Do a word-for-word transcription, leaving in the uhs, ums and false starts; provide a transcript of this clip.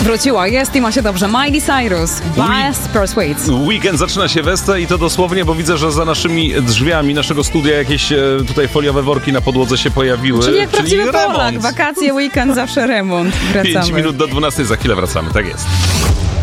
Wróciła, jest i ma się dobrze. Miley Cyrus, Best Persuades. Weekend zaczyna się westa i to dosłownie, bo widzę, że za naszymi drzwiami naszego studia jakieś e, tutaj foliowe worki na podłodze się pojawiły. Czyli jak prawdziwy remont. Polak, wakacje, weekend, zawsze remont. Wracamy. pięć minut do dwunastej, za chwilę wracamy, tak jest.